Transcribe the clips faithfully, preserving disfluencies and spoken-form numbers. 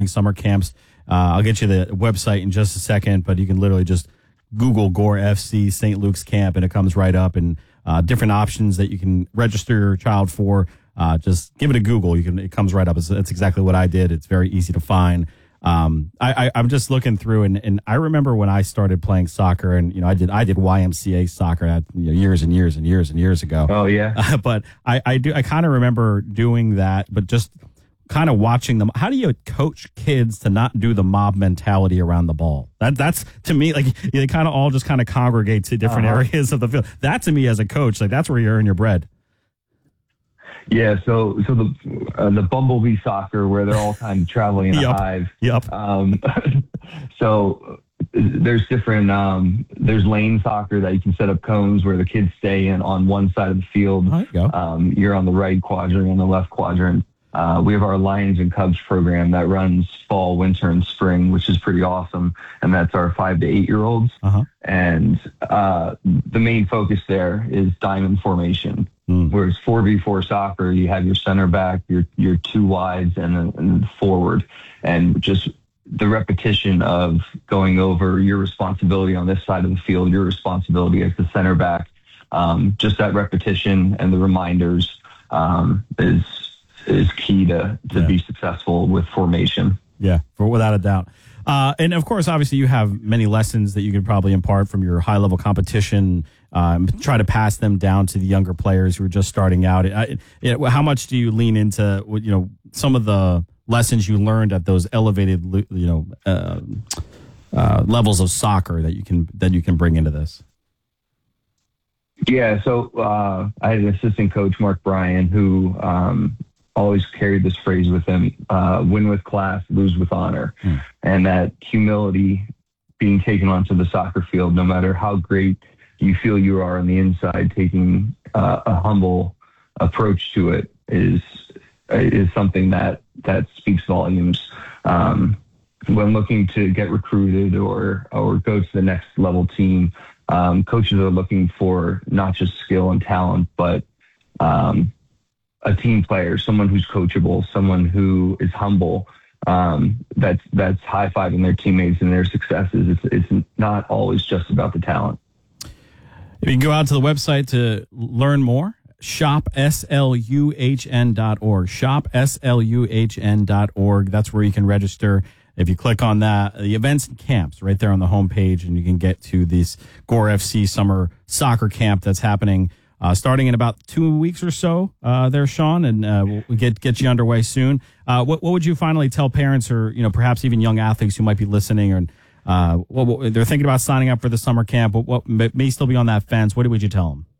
summer camps. Uh, I'll get you the website in just a second, but you can literally just Google Gore F C Saint Luke's Camp, and it comes right up, and uh, different options that you can register your child for. Uh, just give it a Google. You can. It comes right up. It's, that's exactly what I did. It's very easy to find. Um, I, I, I'm just looking through, and, and I remember when I started playing soccer, and you know, I did I did Y M C A soccer at, you know, years and years and years and years ago. Oh yeah. Uh, but I, I do I kind of remember doing that, but just kind of watching them. How do you coach kids to not do the mob mentality around the ball? That that's to me, like, they kind of all just kind of congregate to different uh-huh. areas of the field. That to me as a coach, like, that's where you earn your bread. Yeah, so so the uh, the bumblebee soccer, where they're all kind of traveling in a yep. hive. Yep. Um, so there's different. Um, there's lane soccer that you can set up cones where the kids stay in on one side of the field. Oh, you go. Um, you're on the right quadrant, on the left quadrant. Uh, we have our Lions and Cubs program that runs fall, winter, and spring, which is pretty awesome. And that's our five to eight year olds. Uh-huh. And uh, the main focus there is diamond formation. Mm. Whereas four v four soccer, you have your center back, your your two wides, and and forward, and just the repetition of going over your responsibility on this side of the field, your responsibility as the center back. Um, just that repetition and the reminders um, is is key to to yeah. be successful with formation. Yeah, for without a doubt. Uh, and of course, obviously, you have many lessons that you could probably impart from your high level competition. Um, try to pass them down to the younger players who are just starting out. I, it, how much do you lean into, you know, some of the lessons you learned at those elevated, you know, uh, uh, levels of soccer that you can that you can bring into this? Yeah, so uh, I had an assistant coach, Mark Bryan, who um, always carried this phrase with him: uh, "Win with class, lose with honor," hmm. and that humility being taken onto the soccer field, no matter how great you feel you are on the inside, taking uh, a humble approach to it is is something that that speaks volumes. Um, when looking to get recruited or or go to the next level team, um, coaches are looking for not just skill and talent, but um, a team player, someone who's coachable, someone who is humble. Um, that's that's high fiving their teammates and their successes. It's it's not always just about the talent. If you can go out to the website to learn more, shop S L U H N dot org. shop S L U H N dot org. That's where you can register. If you click on that, the events and camps right there on the homepage, and you can get to this Gore F C summer soccer camp that's happening uh, starting in about two weeks or so uh, there, Sean, and uh, we'll get get you underway soon. Uh, what, what would you finally tell parents or, you know, perhaps even young athletes who might be listening or Uh, what, what, they're thinking about signing up for the summer camp, but what may still be on that fence? What would you tell them?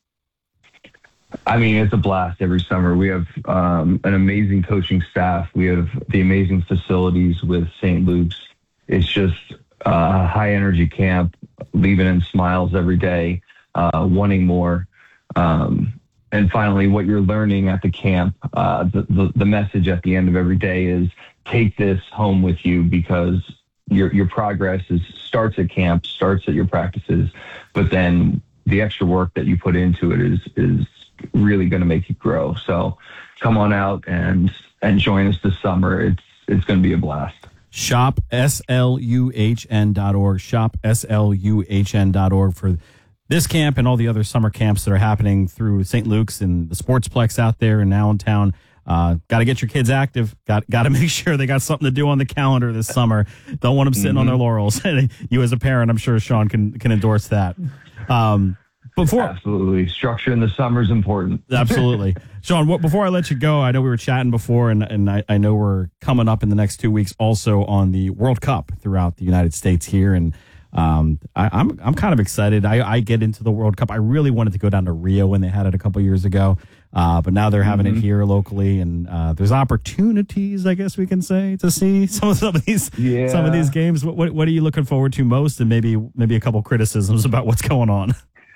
I mean, it's a blast every summer. We have um, an amazing coaching staff. We have the amazing facilities with Saint Luke's. It's just a high energy camp, leaving in smiles every day, uh, wanting more. Um, and finally, what you're learning at the camp, uh, the, the, the message at the end of every day is take this home with you, because Your your progress is starts at camp, starts at your practices, but then the extra work that you put into it is is really going to make you grow. So come on out and and join us this summer. It's it's going to be a blast. Shop S L U H N dot org. Shop S L U H N dot org for this camp and all the other summer camps that are happening through Saint Luke's and the Sportsplex out there in Allentown. Uh, got to get your kids active. Got got to make sure they got something to do on the calendar this summer. Don't want them sitting mm-hmm. on their laurels. You as a parent, I'm sure Sean can can endorse that. Um, before absolutely, structure in the summer is important. Absolutely, Sean. What, before I let you go, I know we were chatting before, and and I, I know we're coming up in the next two weeks also on the World Cup throughout the United States here, and um, I, I'm I'm kind of excited. I, I get into the World Cup. I really wanted to go down to Rio when they had it a couple years ago. Uh, but now they're having mm-hmm. it here locally, and uh, there's opportunities, I guess we can say, to see some of, some of these yeah. some of these games. What, what what are you looking forward to most, and maybe maybe a couple criticisms about what's going on?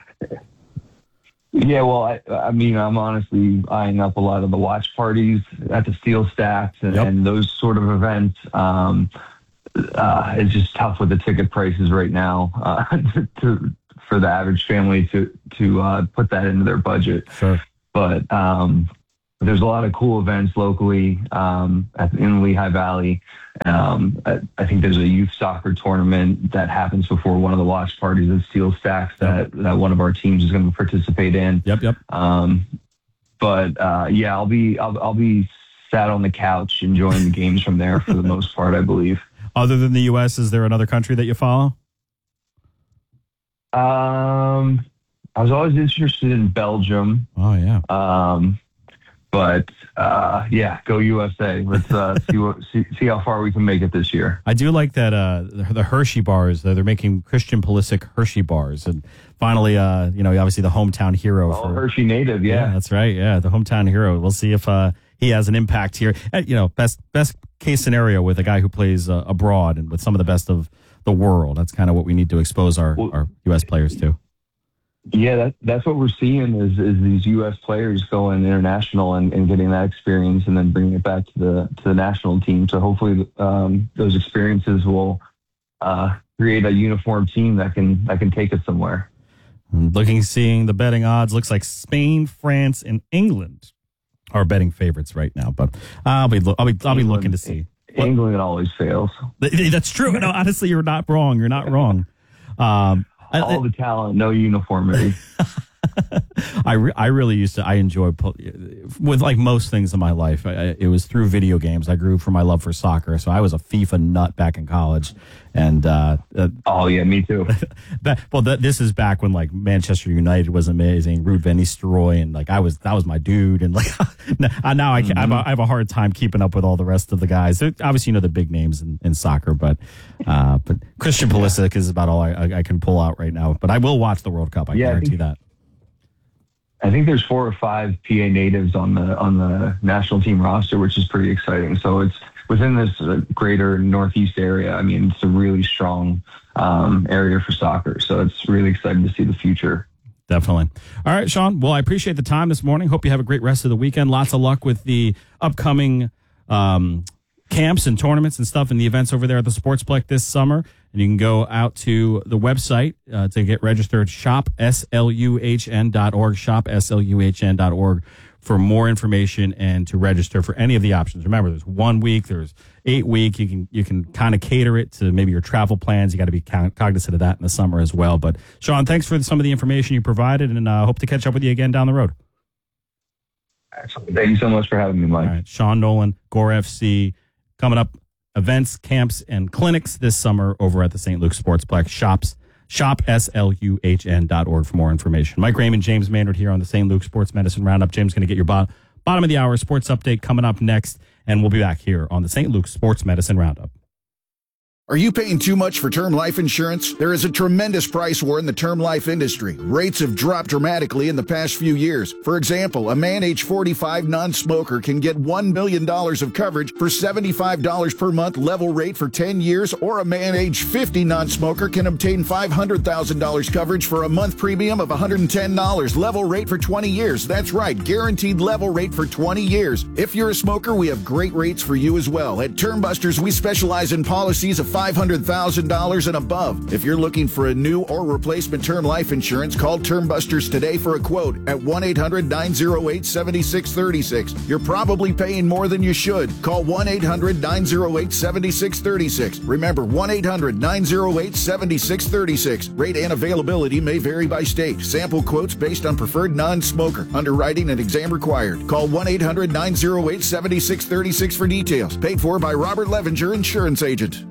Yeah, well, I, I mean, I'm honestly eyeing up a lot of the watch parties at the Steel Stacks and, yep. and those sort of events. Um, uh, it's just tough with the ticket prices right now uh, to, to for the average family to to uh, put that into their budget. Sure. But um, but there's a lot of cool events locally um, at, in the Lehigh Valley. Um, I, I think there's a youth soccer tournament that happens before one of the watch parties at Steel Stacks that, that one of our teams is going to participate in. Yep, yep. Um, but uh, yeah, I'll be I'll, I'll be sat on the couch enjoying the games from there for the most part, I believe. Other than the U S, is there another country that you follow? Um, I was always interested in Belgium. Oh yeah. Um, But, uh, yeah, go U S A. Let's uh, see, what, see see how far we can make it this year. I do like that uh, the, the Hershey bars. They're, they're making Christian Pulisic Hershey bars. And finally, uh, you know, obviously the hometown hero. Oh, for Hershey native, yeah. yeah. That's right, yeah, the hometown hero. We'll see if uh, he has an impact here. Uh, you know, best best case scenario with a guy who plays uh, abroad and with some of the best of the world. That's kind of what we need to expose our, well, our U S players to. Yeah, that, that's what we're seeing is, is these U S players going international and, and getting that experience and then bringing it back to the to the national team. So hopefully um, those experiences will uh, create a uniform team that can that can take us somewhere. Looking, seeing the betting odds, looks like Spain, France, and England are betting favorites right now. But I'll be I'll be I'll be looking to see. England always fails. That's true. No, honestly, you're not wrong. You're not wrong. Um, All the talent, no uniformity. I, re- I really used to, I enjoy, with like most things in my life, I, it was through video games. I grew from my love for soccer. So I was a FIFA nut back in college. And, uh, uh oh yeah, me too. that, well, that, this is back when like Manchester United was amazing. Ruud van Nistelrooy. And like, I was, that was my dude. And like, now I, can, mm-hmm. I, have a, I have a hard time keeping up with all the rest of the guys. They're, obviously, you know, the big names in, in soccer, but, uh, but Christian Pulisic is about all I, I, I can pull out right now. But I will watch the World Cup. I yeah, guarantee I think, that. I think there's four or five P A natives on the on the national team roster, which is pretty exciting. So it's within this uh, greater Northeast area. I mean, it's a really strong um, area for soccer. So it's really exciting to see the future. Definitely. All right, Sean. Well, I appreciate the time this morning. Hope you have a great rest of the weekend. Lots of luck with the upcoming um, camps and tournaments and stuff and the events over there at the Sportsplex this summer. And you can go out to the website uh, to get registered, shop S L U H N dot org, shop S L U H N dot org for more information and to register for any of the options. Remember, there's one week, there's eight week. You can you can kind of cater it to maybe your travel plans. You got to be cognizant of that in the summer as well. But, Sean, thanks for some of the information you provided, and I uh, hope to catch up with you again down the road. Excellent. Thank you so much for having me, Mike. All right, Sean Nolan, Gore F C, coming up. Events, camps, and clinics this summer over at the Saint Luke Sportsplex. Shops, shop S L U H N dot org for more information. Mike Raymond, James Maynard here on the Saint Luke Sports Medicine Roundup. James going to get your bo- bottom of the hour sports update coming up next, and we'll be back here on the Saint Luke Sports Medicine Roundup. Are you paying too much for term life insurance? There is a tremendous price war in the term life industry. Rates have dropped dramatically in the past few years. For example, a man age forty-five non-smoker can get one million dollars of coverage for seventy-five dollars per month level rate for ten years, or a man age fifty non-smoker can obtain five hundred thousand dollars coverage for a month premium of one hundred ten dollars level rate for twenty years. That's right, guaranteed level rate for twenty years. If you're a smoker, we have great rates for you as well. At Term Busters, we specialize in policies of five hundred thousand dollars and above. If you're looking for a new or replacement term life insurance, call Term Busters today for a quote at one eight hundred nine oh eight seven six three six. You're probably paying more than you should. Call one eight hundred nine oh eight seven six three six. Remember, one eight hundred nine oh eight seven six three six. Rate and availability may vary by state. Sample quotes based on preferred non-smoker. Underwriting and exam required. Call one eight hundred nine oh eight seven six three six for details. Paid for by Robert Levinger, insurance agent.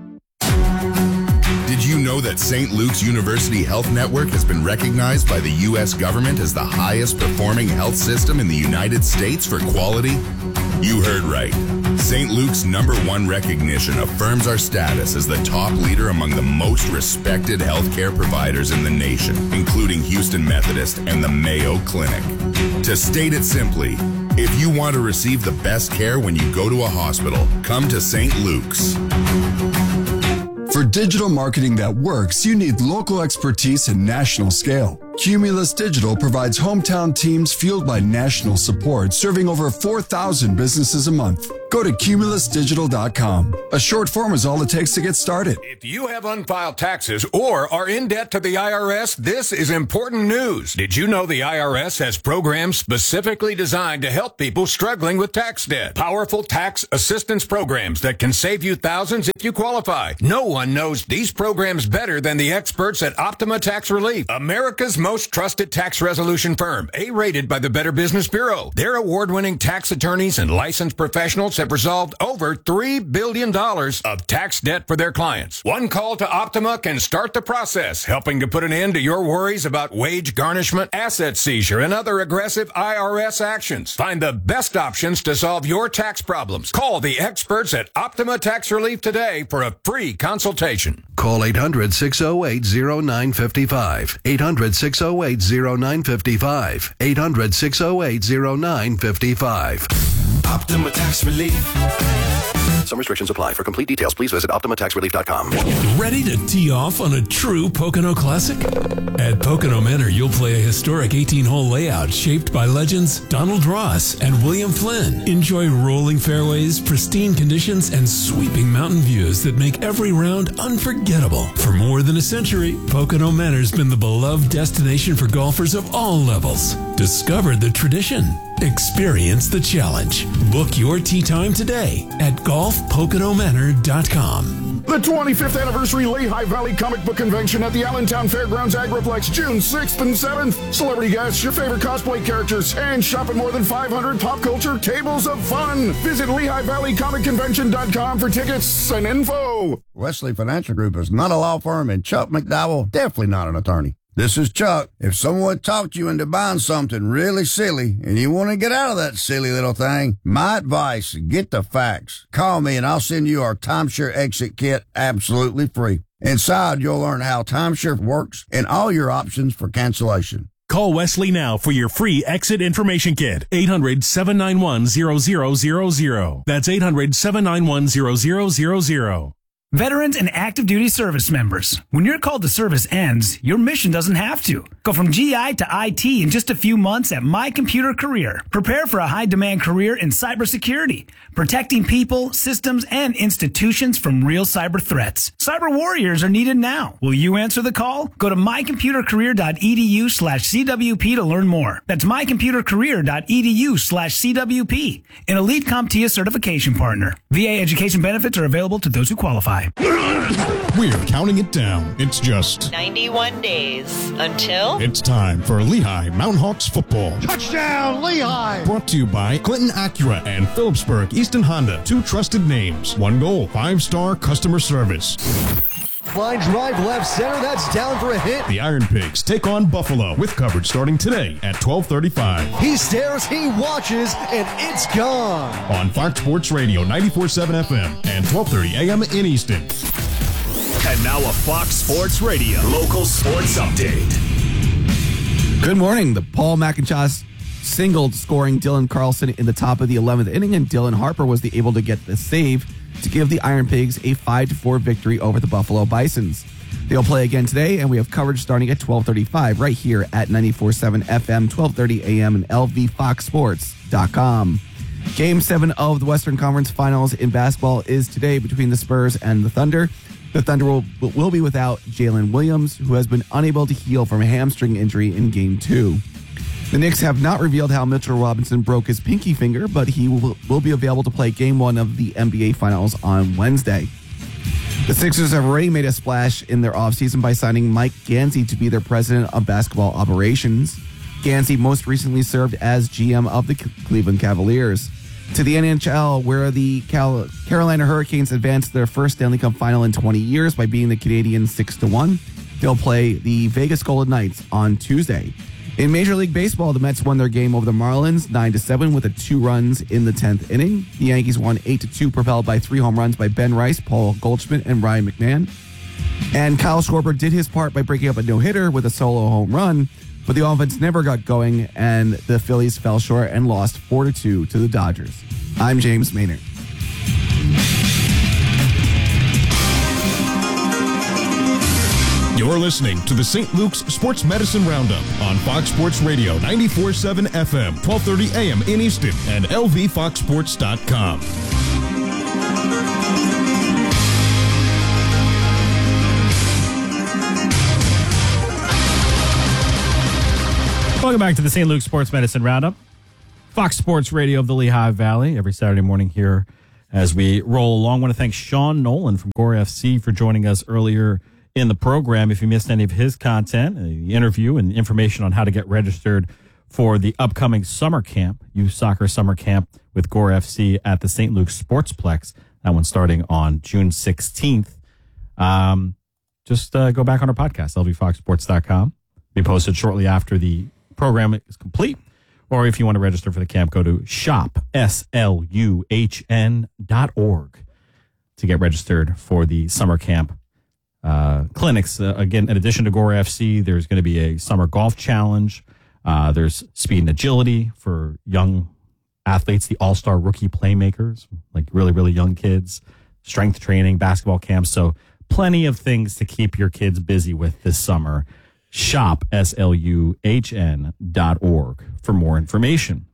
Did you know that Saint Luke's University Health Network has been recognized by the U S government as the highest performing health system in the United States for quality? You heard right. Saint Luke's number one recognition affirms our status as the top leader among the most respected healthcare providers in the nation, including Houston Methodist and the Mayo Clinic. To state it simply, if you want to receive the best care when you go to a hospital, come to Saint Luke's. For digital marketing that works, you need local expertise and national scale. Cumulus Digital provides hometown teams fueled by national support, serving over four thousand businesses a month. Go to cumulus digital dot com. A short form is all it takes to get started. If you have unfiled taxes or are in debt to the I R S, this is important news. Did you know the I R S has programs specifically designed to help people struggling with tax debt? Powerful tax assistance programs that can save you thousands if you qualify. No one knows these programs better than the experts at Optima Tax Relief, America's most trusted tax resolution firm, A-rated by the Better Business Bureau. Their award-winning tax attorneys and licensed professionals have resolved over three billion dollars of tax debt for their clients. One call to Optima can start the process, helping to put an end to your worries about wage garnishment, asset seizure, and other aggressive I R S actions. Find the best options to solve your tax problems. Call the experts at Optima Tax Relief today for a free consultation. Call eight hundred, six oh eight, oh nine five five. eight hundred, six oh eight, oh nine five five. eight hundred, six oh eight, oh nine five five. Optima Tax Relief. Some restrictions apply. For complete details, please visit optima tax relief dot com. Ready to tee off on a true Pocono classic? At Pocono Manor, you'll play a historic eighteen-hole layout shaped by legends Donald Ross and William Flynn. Enjoy rolling fairways, pristine conditions, and sweeping mountain views that make every round unforgettable. For more than a century, Pocono Manor's been the beloved destination for golfers of all levels. Discover the tradition. Experience the challenge. Book your tee time today at golf pocono manor dot com. The twenty-fifth Anniversary Lehigh Valley Comic Book Convention at the Allentown Fairgrounds Agriplex, June sixth and seventh. Celebrity guests, your favorite cosplay characters, and shop at more than five hundred pop culture tables of fun. Visit Lehigh Valley Comic Convention dot com for tickets and info. Wesley Financial Group is not a law firm, and Chuck McDowell definitely not an attorney. This is Chuck. If someone talked you into buying something really silly and you want to get out of that silly little thing, my advice, get the facts. Call me and I'll send you our timeshare exit kit absolutely free. Inside, you'll learn how timeshare works and all your options for cancellation. Call Wesley now for your free exit information kit. eight hundred, seven nine one, zero zero zero zero. That's eight hundred, seven nine one, zero zero zero zero. Veterans and active duty service members, when your call to service ends, your mission doesn't have to. Go from G I to I T in just a few months at My Computer Career. Prepare for a high-demand career in cybersecurity, protecting people, systems, and institutions from real cyber threats. Cyber warriors are needed now. Will you answer the call? Go to my computer career dot e d u slash c w p to learn more. That's my computer career dot e d u slash c w p, an Elite CompTIA certification partner. V A education benefits are available to those who qualify. We're counting it down. It's just ninety-one days until it's time for Lehigh Mountain Hawks football. Touchdown, Lehigh! Brought to you by Clinton Acura and Phillipsburg Easton Honda. Two trusted names. One goal. Five-star customer service. Line drive left center. That's down for a hit. The Iron Pigs take on Buffalo with coverage starting today at twelve thirty-five. He stares, he watches, and it's gone. On Fox Sports Radio, ninety-four point seven F M and twelve thirty A M in Easton. And now a Fox Sports Radio local sports update. Good morning. The Paul McIntosh singled, scoring Dylan Carlson in the top of the eleventh inning, and Dylan Harper was the able to get the save to give the Iron Pigs a five to four victory over the Buffalo Bisons. They'll play again today, and we have coverage starting at twelve thirty-five right here at ninety-four point seven F M, twelve thirty A M, and L V fox sports dot com. Game seven of the Western Conference Finals in basketball is today between the Spurs and the Thunder. The Thunder will, will be without Jalen Williams, who has been unable to heal from a hamstring injury in Game two. The Knicks have not revealed how Mitchell Robinson broke his pinky finger, but he will, will be available to play Game one of the N B A Finals on Wednesday. The Sixers have already made a splash in their offseason by signing Mike Gansey to be their president of basketball operations. Gansey most recently served as G M of the Cleveland Cavaliers. To the N H L, where the Cal- Carolina Hurricanes advanced their first Stanley Cup final in twenty years by beating the Canadiens six to one. They'll play the Vegas Golden Knights on Tuesday. In Major League Baseball, the Mets won their game over the Marlins nine to seven with a two runs in the tenth inning. The Yankees won eight to two, propelled by three home runs by Ben Rice, Paul Goldschmidt, and Ryan McMahon. And Kyle Schwarber did his part by breaking up a no-hitter with a solo home run, but the offense never got going, and the Phillies fell short and lost four to two to the Dodgers. I'm James Maynard. You're You're listening to the Saint Luke's Sports Medicine Roundup on Fox Sports Radio ninety-four point seven F M, twelve thirty A M in Easton, and L V fox sports dot com. Welcome back to the Saint Luke Sports Medicine Roundup. Fox Sports Radio of the Lehigh Valley every Saturday morning here as we roll along. I want to thank Sean Nolan from Gore F C for joining us earlier in the program. If you missed any of his content, the interview and information on how to get registered for the upcoming summer camp, youth soccer summer camp with Gore F C at the Saint Luke Sportsplex, that one starting on June sixteenth, um, just uh, go back on our podcast, L V fox sports dot com. Be posted shortly after the program is complete. Or if you want to register for the camp, go to shop S L U H N dot org to get registered for the summer camp uh, clinics. Uh, again, in addition to Gore F C, there's going to be a summer golf challenge. Uh, there's speed and agility for young athletes, the all-star rookie playmakers, like really, really young kids, strength training, basketball camps. So plenty of things to keep your kids busy with this summer. Shop S L U H N dot org for more information.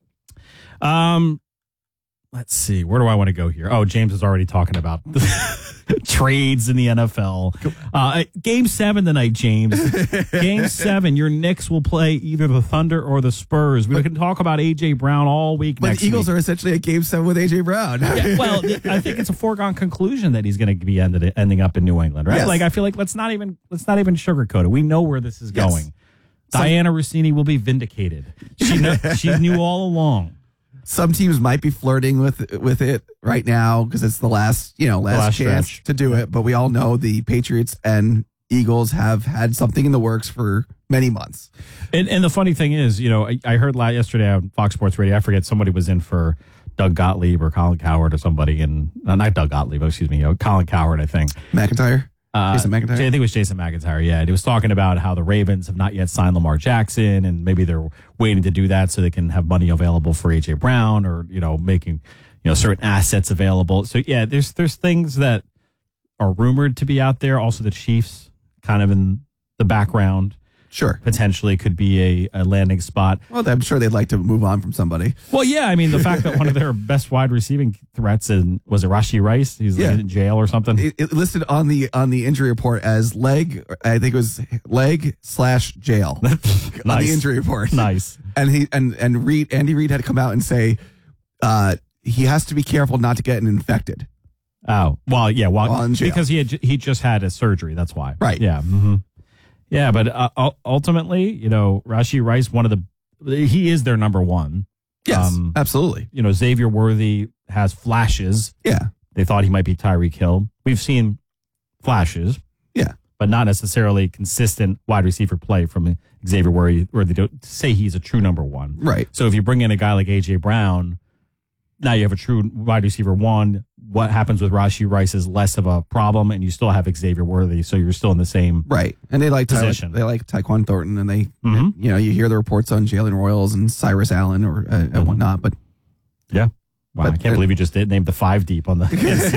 Um, let's see. Where do I want to go here? Oh, James is already talking about trades in the N F L. Uh, game seven tonight, James. Game seven. Your Knicks will play either the Thunder or the Spurs. We but, can talk about A J Brown all week. But next the Eagles week. are essentially at game seven with A J Brown. Yeah, well, I think it's a foregone conclusion that he's going to be ended, ending up in New England, right? Yes. Like, I feel like let's not even let's not even sugarcoat it. We know where this is yes. going. Diana Rossini will be vindicated. She know, she knew all along. Some teams might be flirting with with it right now because it's the last, you know, last, last chance stretch. to do it. But we all know the Patriots and Eagles have had something in the works for many months. And, and the funny thing is, you know, I, I heard la- yesterday on Fox Sports Radio, I forget, somebody was in for Doug Gottlieb or Colin Cowherd or somebody, and uh, not Doug Gottlieb, excuse me, uh, Colin Cowherd, I think. McIntyre? Uh, Jason McIntyre? I think it was Jason McIntyre, yeah. And he was talking about how the Ravens have not yet signed Lamar Jackson, and maybe they're waiting to do that so they can have money available for A J Brown, or, you know, making, you know, certain assets available. So, yeah, there's there's things that are rumored to be out there. Also, the Chiefs kind of in the background. Sure. Potentially could be a, a landing spot. Well, I'm sure they'd like to move on from somebody. Well, yeah, I mean, the fact that one of their best wide receiving threats in, was it Rashee Rice? He's Yeah. in jail or something. It, it listed on the on the injury report as leg, I think it was leg slash jail on the injury report. Nice. And he and and Reed Andy Reid had to come out and say uh, he has to be careful not to get infected. Oh, well, yeah, well, While in jail. because he had, he just had a surgery. That's why. Right. Yeah. Mm-hmm. Yeah, but uh, ultimately, you know, Rashee Rice, one of the, he is their number one. Yes, um, absolutely. You know, Xavier Worthy has flashes. Yeah. They thought he might be Tyreek Hill. We've seen flashes. Yeah. But not necessarily consistent wide receiver play from Xavier Worthy, Worthy to say he's a true number one. Right. So if you bring in a guy like A J Brown, now you have a true wide receiver one. What happens with Rashee Rice is less of a problem, and you still have Xavier Worthy, so you're still in the same right. And they like position. Ty, they like Tyquan Thornton, and they, mm-hmm. you know, you hear the reports on Jalen Royals and Cyrus Allen or uh, mm-hmm. and whatnot. But yeah, wow, but, I can't uh, believe you just did name the five deep on the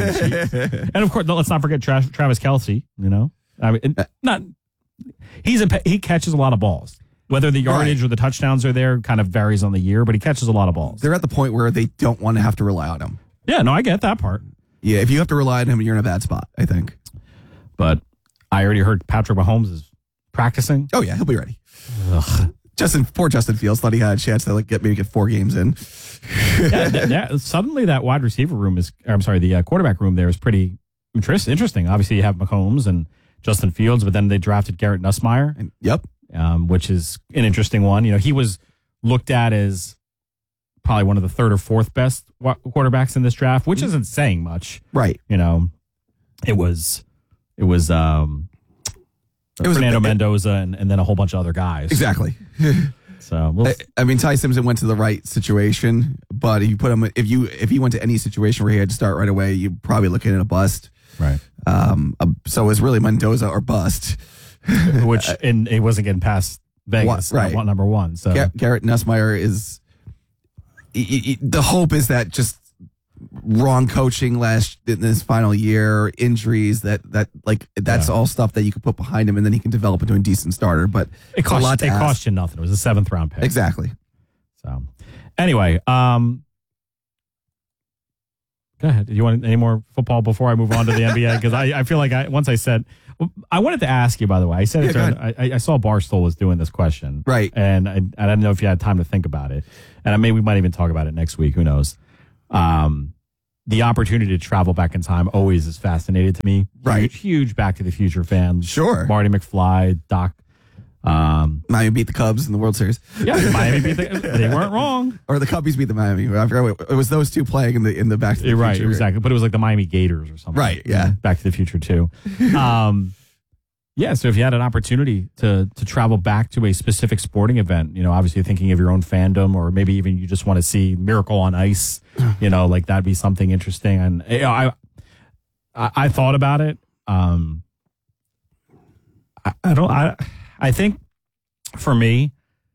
sheet. And of course, let's not forget Tra- Travis Kelce. You know, I mean, not he's a he catches a lot of balls. Whether the yardage right. or the touchdowns are there kind of varies on the year, but he catches a lot of balls. They're at the point where they don't want to have to rely on him. Yeah, no, I get that part. Yeah, if you have to rely on him, you're in a bad spot, I think. But I already heard Patrick Mahomes is practicing. Oh, yeah, he'll be ready. Ugh. Justin, poor Justin Fields thought he had a chance to like get maybe get four games in. yeah, that, that, suddenly that wide receiver room is, or I'm sorry, the uh, quarterback room there is pretty interest, interesting. Obviously, you have Mahomes and Justin Fields, but then they drafted Garrett Nussmeier. And, yep. Um, which is an interesting one. You know, he was looked at as probably one of the third or fourth best wa- quarterbacks in this draft, which isn't saying much. Right. You know, it was, it was, um, it was Fernando a, Mendoza and, and then a whole bunch of other guys. Exactly. So, we'll I, I mean, Ty Simpson went to the right situation, but if you put him, if you, if he went to any situation where he had to start right away, you're probably looking at a bust. Right. Um, uh, so it was really Mendoza or bust. Which and it wasn't getting past Vegas, right? One, number one. So Gar- Garrett Nussmeier is. He, he, the hope is that just wrong coaching last in this final year, injuries that that like that's Yeah. all stuff that you could put behind him, and then he can develop into a decent starter. But It it's a cost, lot to it ask. cost you nothing. It was a seventh round pick. Exactly. So, anyway, um, go ahead. Do you want any more football before I move on to the N B A? Because I, I feel like I once I said, I wanted to ask you, by the way. I said it Yeah, during, I, I saw Barstool was doing this question. Right. And I, I didn't know if you had time to think about it. And I mean, we might even talk about it next week. Who knows? Um, the opportunity to travel back in time always is fascinating to me. Right. Huge, huge Back to the Future fan. Sure. Marty McFly, Doc. Um, Miami beat the Cubs in the World Series. Yeah, Miami beat the, they weren't wrong. Or the Cubbies beat the Miami. I forgot what, it was those two playing in the in the Back to the You're right, Future. exactly. But it was like the Miami Gators or something. Right, yeah. Back to the Future too. Um, yeah, so if you had an opportunity to to travel back to a specific sporting event, you know, obviously thinking of your own fandom, or maybe even you just want to see Miracle on Ice, you know, like that'd be something interesting. And you know, I, I I thought about it. Um, I, I don't. I I think for me,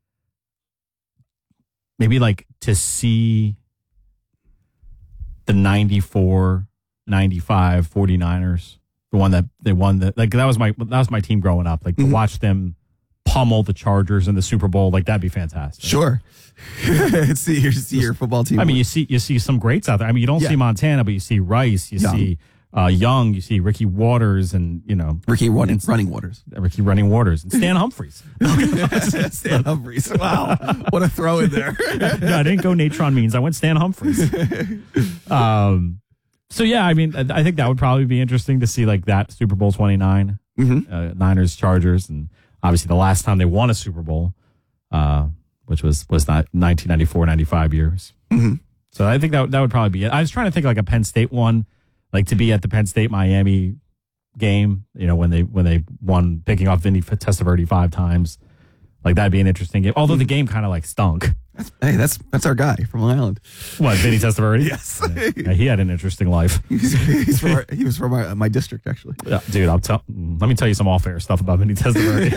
maybe like to see the ninety-four, ninety-five 49ers, the one that they won, the, like that was my that was my team growing up. Like to watch them pummel the Chargers in the Super Bowl, like that'd be fantastic. Sure. see your see your football team. I mean, you see you see some greats out there. I mean, you don't Yeah. see Montana, but you see Rice, you Young. see uh, Young, you see Ricky Waters, and you know Ricky running, running Waters. Ricky Running Waters, and Stan Humphries. Stan Humphries. Wow. What a throw in there. No, I didn't go Natron Means. I went Stan Humphries. Um, so yeah, I mean, I I think that would probably be interesting to see like that Super Bowl twenty-nine, Mm-hmm. uh, Niners Chargers, and obviously the last time they won a Super Bowl, uh, which was was not nineteen ninety-four ninety-five years. Mm-hmm. So I think that that would probably be it. I was trying to think like a Penn State one, like to be at the Penn State Miami game. You know when they when they won, picking off Vinny Testaverde five times. Like that'd be an interesting game. Although the game kind of like stunk. Hey, that's that's our guy from Long Island. What, Vinny Testaverde? Yes. Yeah. Yeah, he had an interesting life. He's, he's from our, he was from our, my district, actually. Yeah, dude, I'll tell. Let me tell you some off-air stuff about Vinny Testaverde.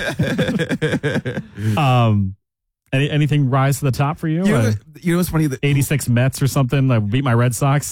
um, any, anything rise to the top for you? You know, Uh, you know what's funny? That, eighty-six Mets or something that beat my Red Sox.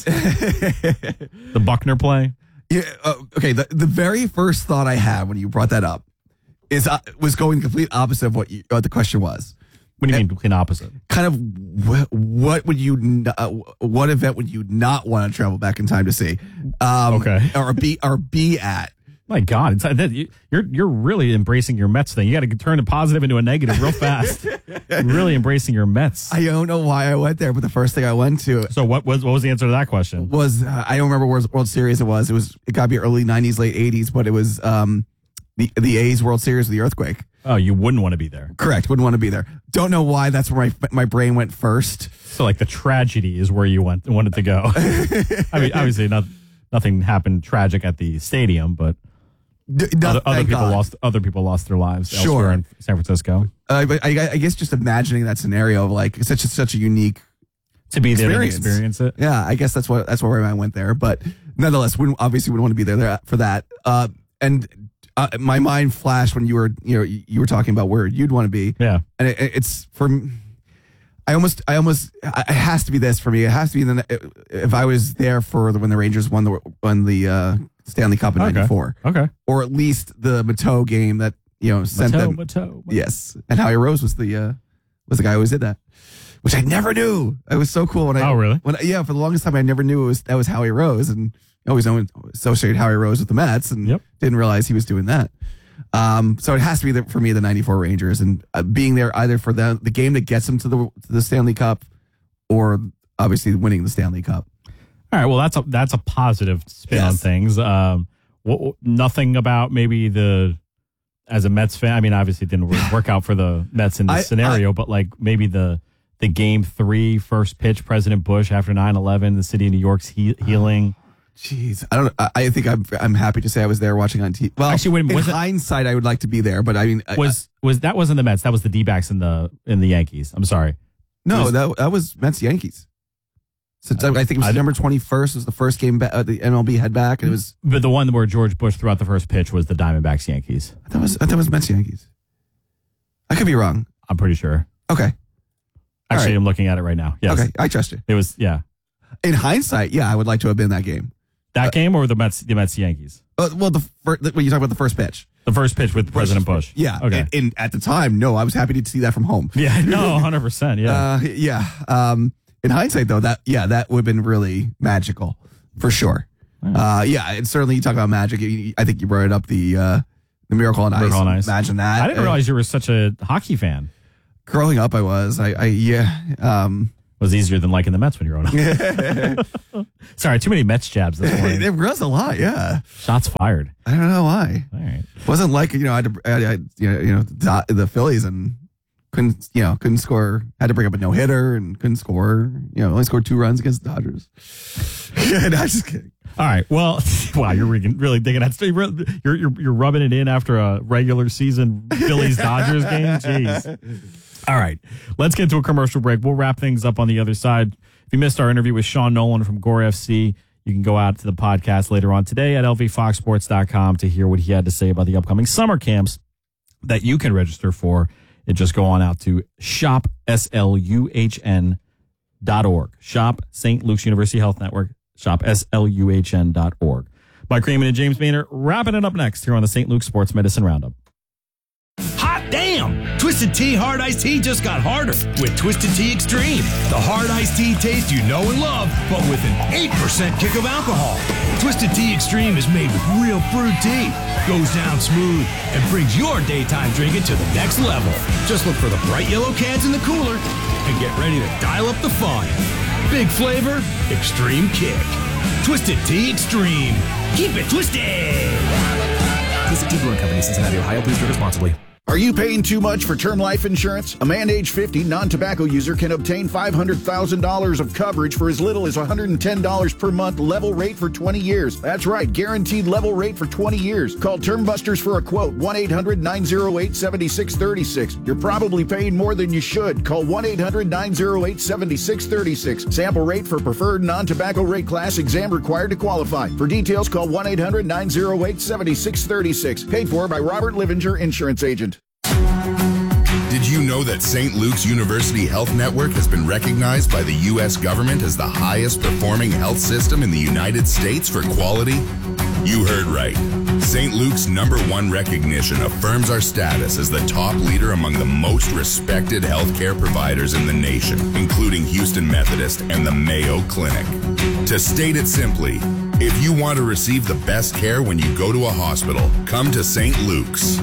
The Buckner play. yeah, uh, okay, the, the very first thought I had when you brought that up is uh, was going the complete opposite of what, you, what the question was. What do you mean complete opposite? Kind of wh- what would you n- uh, what event would you not want to travel back in time to see? Um, Okay. or be or be at? My God, it's, that- you- you're you're really embracing your Mets thing. You got to turn a positive into a negative real fast. You're really embracing your Mets. I don't know why I went there, but the first thing I went to So what was what was the answer to that question? was uh, I don't remember what World Series it was. It was it got to be early nineties, late eighties, but it was um, the the A's World Series with the earthquake. Oh, you wouldn't want to be there. Correct. Wouldn't want to be there. Don't know why. That's where my my brain went first. So like the tragedy is where you went wanted to go. I mean, obviously not nothing happened tragic at the stadium, but D- no, other, other thank people God. lost other people lost their lives Sure. elsewhere in San Francisco. Uh, but I, I guess just imagining that scenario of like such a, such a unique To be there and experience. experience it. Yeah, I guess that's what that's where I went there. But nonetheless, wouldn't obviously wouldn't want to be there, there for that. Uh, and uh, my mind flashed when you were you know you were talking about where you'd want to be. Yeah, and it, it's for. I almost, I almost, it has to be this for me. It has to be the, if I was there for the, when the Rangers won the won the uh, Stanley Cup in Okay. ninety-four. Okay, or at least the Mateau game that you know sent Mateau, them. Mateau, Mateau. Yes, and Howie Rose was the uh, was the guy who always did that, which I never knew. It was so cool when I. Oh, really? When yeah, for the longest time I never knew it was that was Howie Rose, and I always known associated Howie Rose with the Mets, and Yep. didn't realize he was doing that. Um, so it has to be the, for me the ninety-four Rangers, and uh, being there either for the the game that gets them to the to the Stanley Cup, or obviously winning the Stanley Cup. All right. Well, that's a that's a positive spin on Yes. things. Um, what, nothing about maybe the as a Mets fan. I mean, obviously it didn't work work out for the Mets in this I- scenario, but like maybe the the game three first pitch, President Bush after nine eleven, the city of New York's he, healing. Jeez, I don't. I, I think I'm. I'm happy to say I was there watching on T V. Well, Actually, wait, in was it- hindsight, I would like to be there, but I mean, I- Was was that wasn't the Mets? That was the D-backs in the in the Yankees. I'm sorry. no, was- that that was Mets Yankees. So I, I think it was I- September twenty-first was the first game ba- uh, the M L B had back, and it was. But the one where George Bush threw out the first pitch was the Diamondbacks Yankees. I thought it was. I thought it was Mets Yankees. I could be wrong. I'm pretty sure. Okay. Actually, right. I'm looking at it right now. Yes. Okay, I trust you. It was, yeah. In hindsight, yeah, I would like to have been in that game. That uh, game or the Mets, the Mets Yankees? Uh, well, the fir- when you talk about the first pitch. The first pitch with President Bush. Yeah. Okay. And, and at the time, no, I was happy to see that from home. Yeah, no, one hundred percent. Yeah. Uh, yeah. Um, in hindsight, though, that, yeah, that would have been really magical for sure. Uh, yeah. And certainly you talk about magic. I think you brought it up, the, uh, the Miracle on Ice. Miracle on Ice. Imagine that. I didn't realize you were such a hockey fan. Growing up, I was. I, I yeah. Um, was easier than liking the Mets when you were growing up. Sorry, too many Mets jabs this morning. There was a lot, yeah. Shots fired. I don't know why. All right. Wasn't like, you know, I had to, I, I, you know, you know, the Phillies and couldn't, you know, couldn't score, had to bring up a no-hitter and couldn't score, you know, only scored two runs against the Dodgers. Yeah, no, just kidding. All right. Well, wow, you're really digging that. You're, you're, you're rubbing it in after a regular season Phillies Dodgers game. Jeez. All right. Let's get to a commercial break. We'll wrap things up on the other side. If you missed our interview with Sean Nolan from Gore F C, you can go out to the podcast later on today at L V fox sports dot com to hear what he had to say about the upcoming summer camps that you can register for. And just go on out to shop S L U H N dot org. Shop Saint Luke's University Health Network. Shop S L U H N dot org. Mike Raymond and James Maynard wrapping it up next here on the Saint Luke Sports Medicine Roundup. Hot damn! Twisted Tea Hard Iced Tea just got harder with Twisted Tea Extreme. The hard iced tea taste you know and love, but with an eight percent kick of alcohol. Twisted Tea Extreme is made with real brewed tea, goes down smooth, and brings your daytime drinking to the next level. Just look for the bright yellow cans in the cooler and get ready to dial up the fun. Big flavor, extreme kick. Twisted Tea Extreme. Keep it twisted! Twisted Tea Brewing Company, Cincinnati, Ohio. Please drink responsibly. Are you paying too much for term life insurance? A man age fifty, non-tobacco user can obtain five hundred thousand dollars of coverage for as little as one hundred ten dollars per month, level rate for twenty years. That's right, guaranteed level rate for twenty years. Call Term Busters for a quote, one eight hundred nine oh eight seven six three six. You're probably paying more than you should. Call one eight hundred nine oh eight seven six three six. Sample rate for preferred non-tobacco rate class, exam required to qualify. For details, call one eight hundred nine oh eight seven six three six. Paid for by Robert Livinger, Insurance Agent. Did you know that Saint Luke's University Health Network has been recognized by the U S government as the highest performing health system in the United States for quality? You heard right. Saint Luke's number one recognition affirms our status as the top leader among the most respected healthcare providers in the nation, including Houston Methodist and the Mayo Clinic. To state it simply, if you want to receive the best care when you go to a hospital, come to Saint Luke's.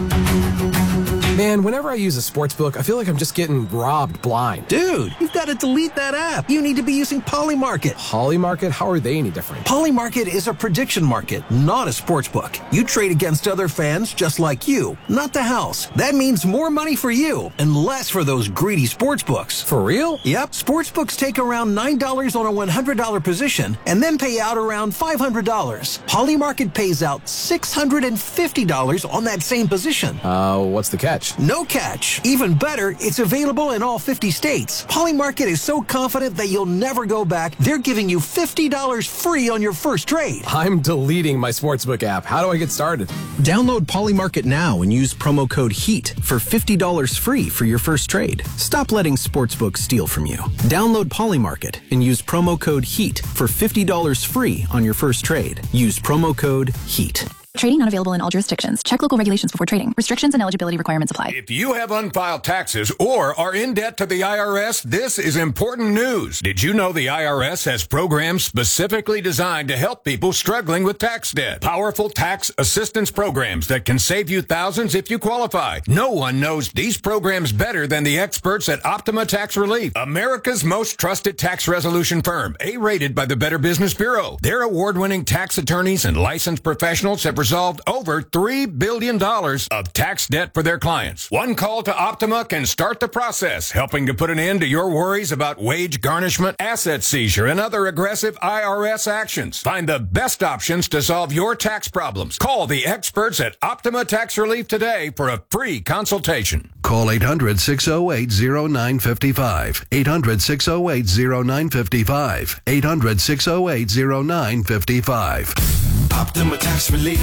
Man, whenever I use a sports book, I feel like I'm just getting robbed blind. Dude, you've got to delete that app. You need to be using Polymarket. Polymarket? How are they any different? Polymarket is a prediction market, not a sports book. You trade against other fans just like you, not the house. That means more money for you and less for those greedy sports books. For real? Yep. Sports books take around nine dollars on a one hundred dollars position and then pay out around five hundred dollars. Polymarket pays out six hundred fifty dollars on that same position. Uh, what's the catch? No catch. Even better, it's available in all fifty states. Polymarket is so confident that you'll never go back, they're giving you fifty dollars free on your first trade. I'm deleting my sportsbook app. How do I get started? Download Polymarket now and use promo code HEAT for fifty dollars free for your first trade. Stop letting sportsbooks steal from you. Download Polymarket and use promo code HEAT for fifty dollars free on your first trade. Use promo code HEAT. Trading not available in all jurisdictions. Check local regulations before trading. Restrictions and eligibility requirements apply. If you have unfiled taxes or are in debt to the I R S, this is important news. Did you know the I R S has programs specifically designed to help people struggling with tax debt? Powerful tax assistance programs that can save you thousands if you qualify. No one knows these programs better than the experts at Optima Tax Relief, America's most trusted tax resolution firm, A-rated by the Better Business Bureau. Their award-winning tax attorneys and licensed professionals have resolved over three billion dollars of tax debt for their clients. One call to Optima can start the process, helping to put an end to your worries about wage garnishment, asset seizure, and other aggressive I R S actions. Find the best options to solve your tax problems. Call the experts at Optima Tax Relief today for a free consultation. Call eight hundred, six oh eight, oh nine five five. eight hundred, six oh eight, oh nine five five. eight hundred, six oh eight, oh nine five five. Optima Tax Relief.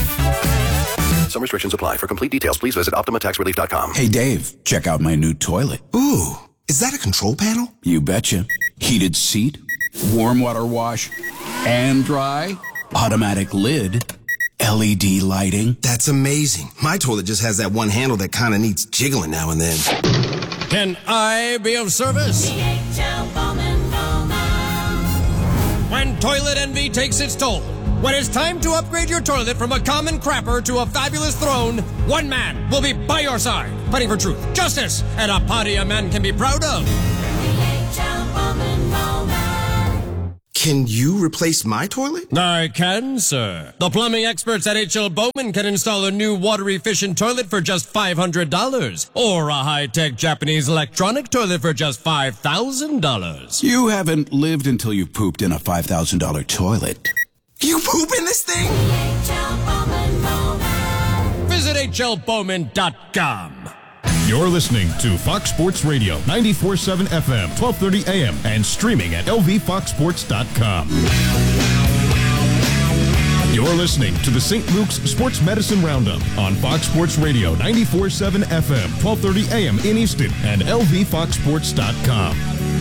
Some restrictions apply. For complete details, please visit optima tax relief dot com. Hey, Dave, check out my new toilet. Ooh, is that a control panel? You betcha. Heated seat, warm water wash, and dry, automatic lid, L E D lighting. That's amazing. My toilet just has that one handle that kind of needs jiggling now and then. Can I be of service? When toilet envy takes its toll, when it's time to upgrade your toilet from a common crapper to a fabulous throne, one man will be by your side, fighting for truth, justice, and a party a man can be proud of. Can you replace my toilet? I can, sir. The plumbing experts at H L Bowman can install a new water-efficient toilet for just five hundred dollars, or a high-tech Japanese electronic toilet for just five thousand dollars. You haven't lived until you pooped in a five thousand dollars toilet. You poop in this thing? Visit H L Bowman dot com. You're listening to Fox Sports Radio, ninety-four point seven F M, twelve thirty A M, and streaming at L V fox sports dot com. You're listening to the Saint Luke's Sports Medicine Roundup on Fox Sports Radio, ninety-four point seven F M, twelve thirty A M in Easton, and L V fox sports dot com.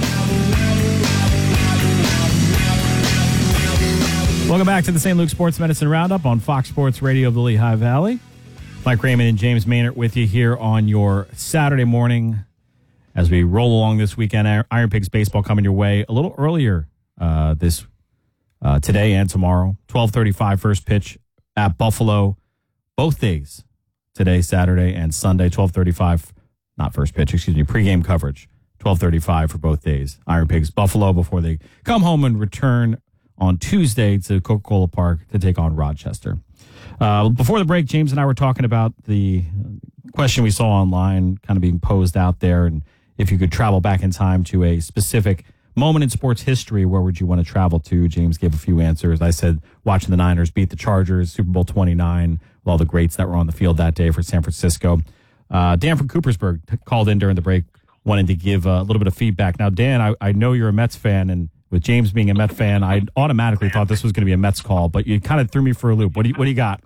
Welcome back to the Saint Luke Sports Medicine Roundup on Fox Sports Radio of the Lehigh Valley. Mike Raymond and James Maynard with you here on your Saturday morning as we roll along this weekend. Iron Pigs baseball coming your way a little earlier uh, this uh, today and tomorrow. twelve thirty-five first pitch at Buffalo, both days, today, Saturday, and Sunday, twelve thirty-five, not first pitch, excuse me, pregame coverage, twelve thirty-five for both days. Iron Pigs Buffalo before they come home and return on Tuesday to Coca-Cola Park to take on Rochester. Uh, before the break, James and I were talking about the question we saw online kind of being posed out there, and if you could travel back in time to a specific moment in sports history, where would you want to travel to? James gave a few answers. I said watching the Niners beat the Chargers, Super Bowl twenty-nine, with all the greats that were on the field that day for San Francisco. Uh, Dan from Coopersburg t- called in during the break, wanted to give a little bit of feedback. Now, Dan, I, I know you're a Mets fan, and with James being a Mets fan, I automatically thought this was going to be a Mets call, but you kind of threw me for a loop. What do you, what do you got?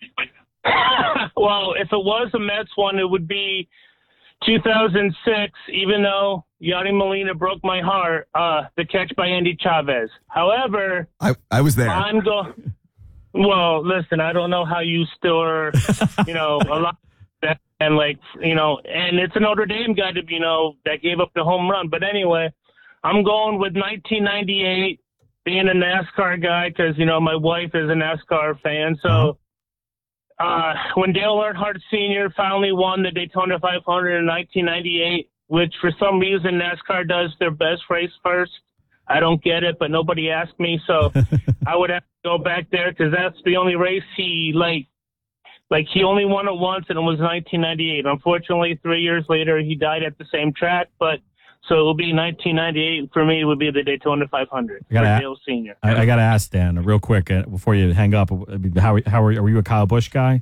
Well, if it was a Mets one, it would be two thousand six, even though Yadi Molina broke my heart, uh, the catch by Andy Chavez. However, I, I was there. I'm going. Well, listen, I don't know how you still are, you know, a lot that, and like, you know, and it's a Notre Dame guy to, you know, that gave up the home run. But anyway, I'm going with nineteen ninety-eight, being a NASCAR guy, because, you know, my wife is a NASCAR fan. So uh, when Dale Earnhardt Senior finally won the Daytona five hundred in nineteen ninety-eight, which for some reason NASCAR does their best race first. I don't get it, but nobody asked me. So I would have to go back there, because that's the only race he, like, like he only won it once, and it was nineteen ninety-eight. Unfortunately, three years later, he died at the same track, but so it will be nineteen ninety-eight. For me, it would be the Daytona five hundred for gotta, Dale Senior I, I got to ask, Dan, real quick, uh, before you hang up, how, how are, are you a Kyle Busch guy?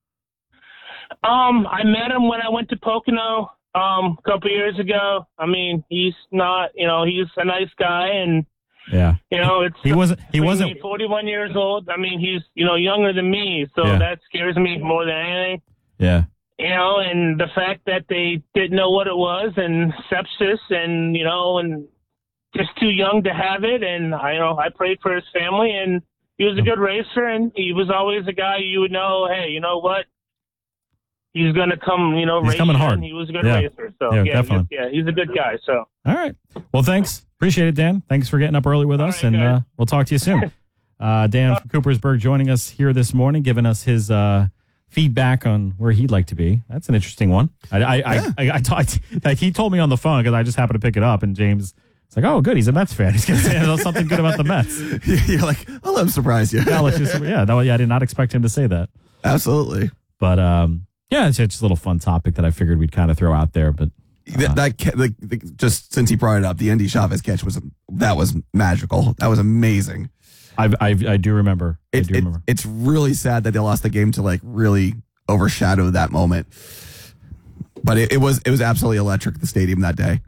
Um, I met him when I went to Pocono um, a couple years ago. I mean, he's not, you know, he's a nice guy, and yeah, you know, it's he wasn't he wasn't forty-one years old. I mean, he's, you know, younger than me, so yeah. that scares me more than anything. Yeah. You know, and the fact that they didn't know what it was, and sepsis, and, you know, and just too young to have it. And I you know I prayed for his family, and he was a good racer, and he was always a guy you would know, hey, you know what? He's going to come, you know, he's race, coming hard. And he was a good yeah. racer. So, yeah, yeah, definitely. He's, yeah, he's a good guy. So, all right. Well, thanks. Appreciate it, Dan. Thanks for getting up early with us, right, and uh, we'll talk to you soon. uh, Dan from Coopersburg joining us here this morning, giving us his uh, feedback on where he'd like to be. That's an interesting one. I, I, Yeah. I, I, I talked, like he told me on the phone, because I just happened to pick it up, and James, it's like, oh, good, he's a Mets fan. He's going to say something good about the Mets. You're like, I'll let him surprise you. yeah, let's just, yeah, no, yeah, I did not expect him to say that. Absolutely. But um, yeah, it's just a little fun topic that I figured we'd kind of throw out there. But uh, that, that ca- the, the, just since he brought it up, the Andy Chavez catch was that was magical. That was amazing. I I, I do remember. I It, do it- remember. it's really sad that they lost the game to like really overshadow that moment. But it, it was it was absolutely electric at the stadium that day.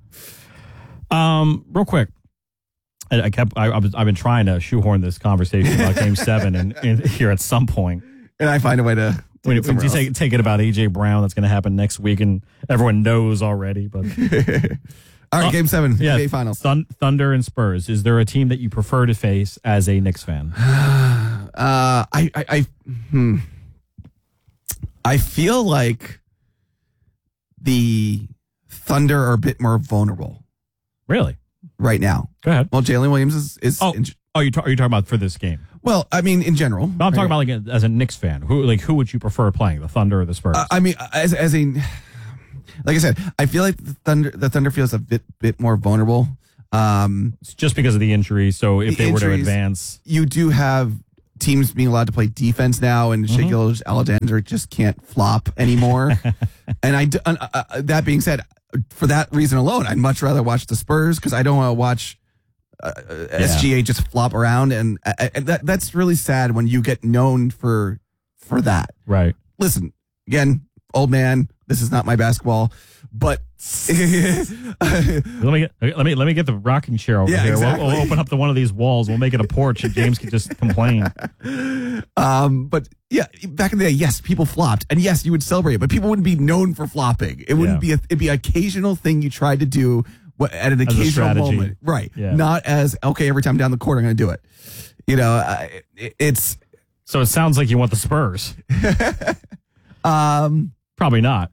Um, real quick, I, I kept I, I was I've been trying to shoehorn this conversation about Game Seven and, and here at some point, and I find a way to. When, when you take, take it about A J Brown, that's going to happen next week, and everyone knows already. But All right, Oh, game seven, yeah, N B A Finals. Thun- Thunder and Spurs. Is there a team that you prefer to face as a Knicks fan? Uh, I, I, I, hmm. I feel like the Thunder are a bit more vulnerable. Really? Right now. Go ahead. Well, Jalen Williams is. is Oh, in, oh you ta- are you talking about for this game? well, I mean, in general. No, I'm talking about like as a Knicks fan. Who like who would you prefer playing, the Thunder or the Spurs? Uh, I mean, as as a, like I said, I feel like the Thunder the Thunder feels a bit bit more vulnerable. Um, it's just because of the injury. So if the they were to injuries, advance, you do have teams being allowed to play defense now, and Mhm. Shai Alexander just can't flop anymore. and I, d- uh, uh, that being said, for that reason alone, I'd much rather watch the Spurs because I don't want to watch uh, S G A just flop around, and, uh, and that that's really sad when you get known for for that. Right. Listen, again, old man, this is not my basketball, but let me get, let me let me get the rocking chair over Yeah, here. exactly. We'll, we'll open up to one of these walls. We'll make it a porch, and James can just complain. Um, but yeah, back in the day, yes, people flopped, and yes, you would celebrate it, but people wouldn't be known for flopping. It wouldn't Yeah. be a, it'd be an occasional thing you tried to do wh- at an As a occasional strategy. moment, right? Yeah. Not as okay, every time down the court I'm going to do it. You know, I, it, it's So it sounds like you want the Spurs. um Probably not.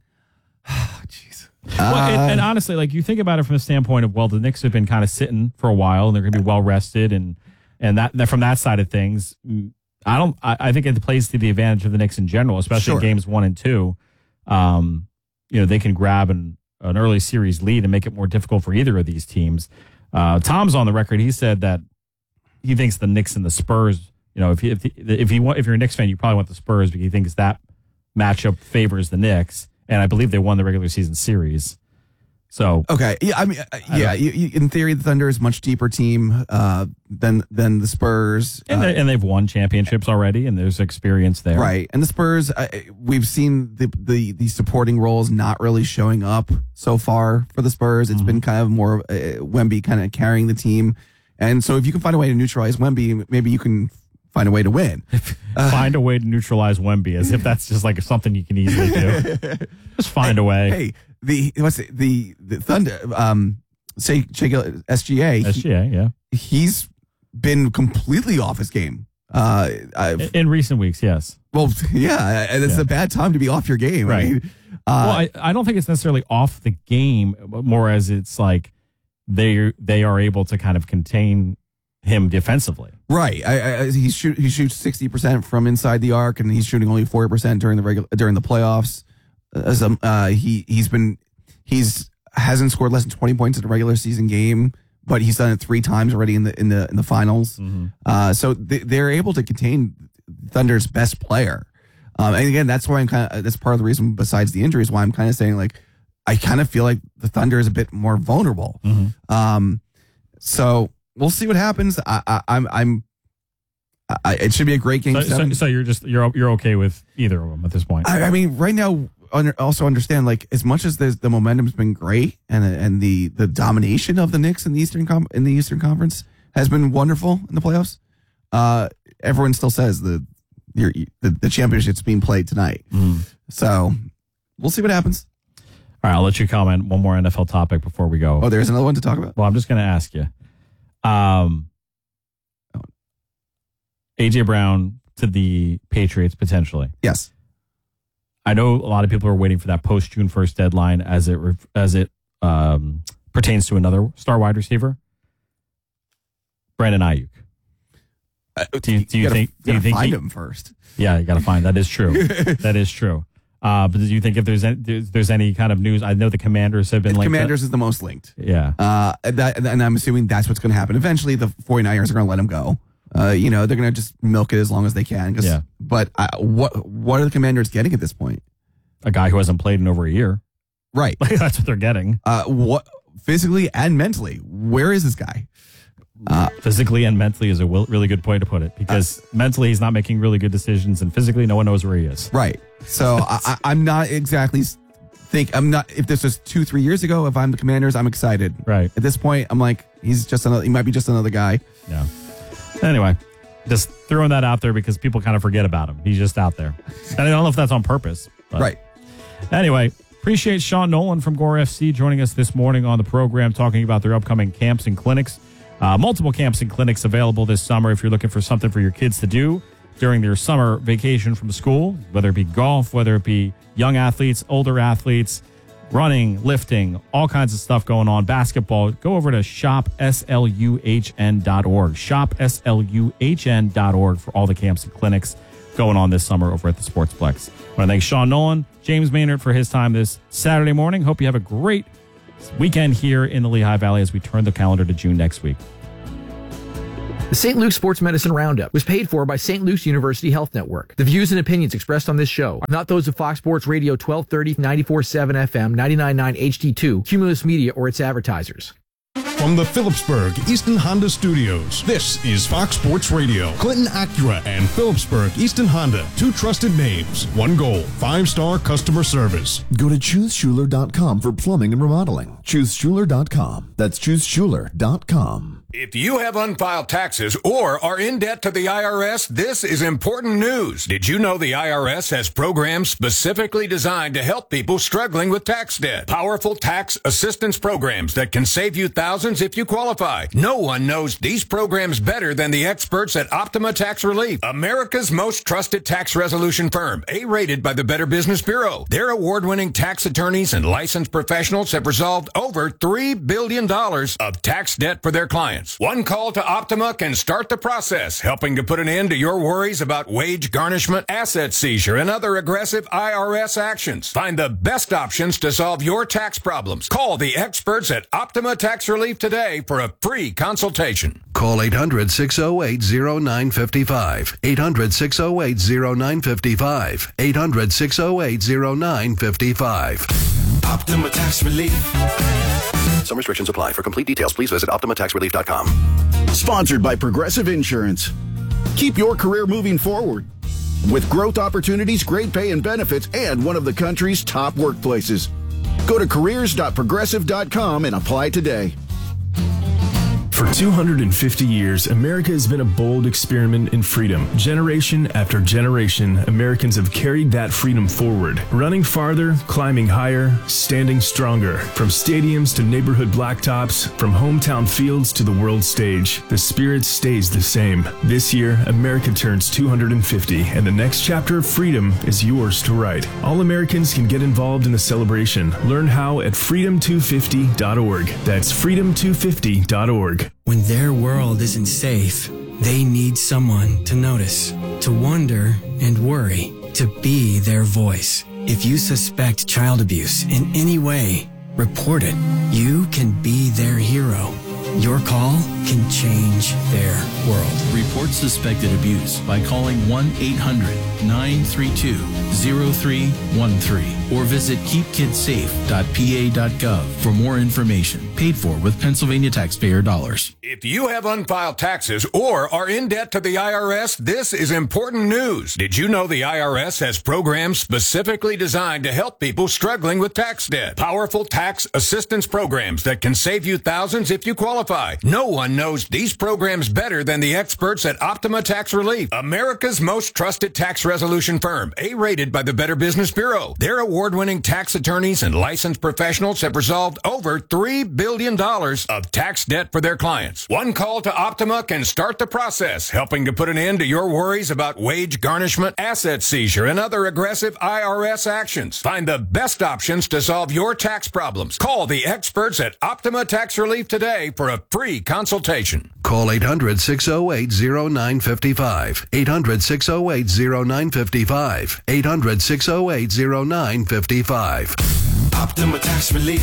Jeez. Well, and, Uh, and honestly, like you think about it from the standpoint of, well, the Knicks have been kind of sitting for a while, and they're going to be well rested, and and that, that from that side of things, mm, I don't. I, I think it plays to the advantage of the Knicks in general, especially Sure. in games one and two. Um, you know, they can grab an an early series lead and make it more difficult for either of these teams. Uh, Tom's on the record. He said that he thinks the Knicks and the Spurs. You know, if he, if he, if he want, if you're a Knicks fan, you probably want the Spurs because he thinks that matchup favors the Knicks, and I believe they won the regular season series. So okay, yeah, I mean, uh, I yeah, don't- you, you, in theory, the Thunder is a much deeper team uh, than than the Spurs. and, Uh, they, and they've won championships already, and there's experience there. Right. And the Spurs, uh, we've seen the, the the supporting roles not really showing up so far for the Spurs. It's been kind of more uh, Wemby kind of carrying the team. And so if you can find a way to neutralize Wemby, maybe you can find a way to win. Find a way to neutralize Wemby, as if that's just like something you can easily do. Just find a way. Hey, the what's it, the the Thunder um say S G A S G A, yeah. He's been completely off his game. Uh, I've, In, in recent weeks, yes. well, yeah, and it's Yeah. a bad time to be off your game, Right. I mean, uh, well, I, I don't think it's necessarily off the game, but more as it's like they they are able to kind of contain him defensively. Right. I, I, he shoot he shoots sixty percent from inside the arc, and he's shooting only forty percent during the regular during the playoffs. As um, uh, he he's been he's hasn't scored less than twenty points in a regular season game, but he's done it three times already in the in the in the finals. Uh, so they, they're able to contain Thunder's best player. Um, and again, that's why I'm kind of that's part of the reason, besides the injuries, why I'm kind of saying like I kind of feel like the Thunder is a bit more vulnerable. Um, so we'll see what happens. I, I, I'm I'm I, it should be a great game. So, so, seven. so you're just you're you're okay with either of them at this point. I, I mean, right now, under, also understand like as much as there's, the momentum's been great, and and the the domination of the Knicks in the Eastern Com- in the Eastern Conference has been wonderful in the playoffs. Uh, everyone still says the your, the, the championship's being played tonight, so we'll see what happens. All right, I'll let you comment one more N F L topic before we go. Oh, there's another one to talk about. Well, I'm just going to ask you. Um, A J Brown to the Patriots potentially. Yes. I know a lot of people are waiting for that post June first deadline as it re- as it um, pertains to another star wide receiver, Brandon Ayuk. Uh, do you, do you, you gotta, think? Do you you gotta think find he- him first? Yeah, you got to find. That is true. That is true. Uh, but do you think if there's any, there's, there's any kind of news? I know the Commanders have been The linked. Commanders is the most linked. Yeah. Uh, that, and I'm assuming that's what's going to happen. Eventually, the 49ers are going to let him go. Uh, you know, they're going to just milk it as long as they can. 'cause- Yeah. But uh, what what are the Commanders getting at this point? A guy who hasn't played in over a year. Right. Like, that's what they're getting. Uh, what physically and mentally? Where is this guy? Uh, physically and mentally is a will, really good way to put it, because uh, mentally he's not making really good decisions, and physically no one knows where he is. Right. So I, I, I'm not exactly think I'm not. If this was two three years ago, if I'm the Commanders, I'm excited. Right. At this point, I'm like, he's just another. He might be just another guy. Yeah. Anyway, just throwing that out there because people kind of forget about him. He's just out there, and I don't know if that's on purpose. But right. Anyway, Appreciate Sean Nolan from Gore F C joining us this morning on the program, talking about their upcoming camps and clinics. Uh, multiple camps and clinics available this summer if you're looking for something for your kids to do during their summer vacation from school, whether it be golf, whether it be young athletes, older athletes, running, lifting, all kinds of stuff going on, basketball. Go over to shop S L U H N dot org, shop S L U H N dot org for all the camps and clinics going on this summer over at the Sportsplex. I want to thank Sean Nolan, James Maynard for his time this Saturday morning. Hope you have a great weekend here in the Lehigh Valley as we turn the calendar to June next week. The Saint Luke's Sports Medicine Roundup was paid for by Saint Luke's University Health Network. The views and opinions expressed on this show are not those of Fox Sports Radio twelve thirty, ninety-four point seven F M, ninety-nine point nine H D two, Cumulus Media, or its advertisers. From the Phillipsburg Easton Honda Studios, this is Fox Sports Radio. Clinton Acura and Phillipsburg Easton Honda, two trusted names, one goal, five-star customer service. Go to choose schuler dot com for plumbing and remodeling. choose schuler dot com. That's choose schuler dot com. If you have unfiled taxes or are in debt to the I R S, this is important news. Did you know the I R S has programs specifically designed to help people struggling with tax debt? Powerful tax assistance programs that can save you thousands if you qualify. No one knows these programs better than the experts at Optima Tax Relief, America's most trusted tax resolution firm, A-rated by the Better Business Bureau. Their award-winning tax attorneys and licensed professionals have resolved over three billion dollars of tax debt for their clients. One call to Optima can start the process, helping to put an end to your worries about wage garnishment, asset seizure, and other aggressive I R S actions. Find the best options to solve your tax problems. Call the experts at Optima Tax Relief today for a free consultation. Call eight hundred, six oh eight, oh nine five five. eight hundred, six oh eight, oh nine five five. eight hundred, six oh eight, oh nine five five. Optima Tax Relief. Some restrictions apply. For complete details, please visit optima tax relief dot com. Sponsored by Progressive Insurance. Keep your career moving forward with growth opportunities, great pay and benefits, and one of the country's top workplaces. Go to careers dot progressive dot com and apply today. For two hundred fifty years, America has been a bold experiment in freedom. Generation after generation, Americans have carried that freedom forward, running farther, climbing higher, standing stronger. From stadiums to neighborhood blacktops, from hometown fields to the world stage, the spirit stays the same. This year, America turns two hundred fifty, and the next chapter of freedom is yours to write. All Americans can get involved in the celebration. Learn how at freedom two fifty dot org. That's freedom two fifty dot org. When their world isn't safe, they need someone to notice, to wonder and worry, to be their voice. If you suspect child abuse in any way, report it. You can be their hero. Your call can change their world. Report suspected abuse by calling one eight hundred, nine three two, zero three one three or visit keep kids safe dot p a dot gov for more information. Paid for with Pennsylvania taxpayer dollars. If you have unfiled taxes or are in debt to the I R S, this is important news. Did you know the I R S has programs specifically designed to help people struggling with tax debt? Powerful tax assistance programs that can save you thousands if you qualify. No one knows these programs better than the experts at Optima Tax Relief, America's most trusted tax resolution firm, A-rated by the Better Business Bureau. Their award-winning tax attorneys and licensed professionals have resolved over three billion dollars of tax debt for their clients. One call to Optima can start the process, helping to put an end to your worries about wage garnishment, asset seizure, and other aggressive I R S actions. Find the best options to solve your tax problems. Call the experts at Optima Tax Relief today for a free consultation. Call eight hundred, six oh eight, oh nine five five. eight hundred, six oh eight, oh nine five five. eight hundred, six oh eight, oh nine five five. Optima Tax Relief.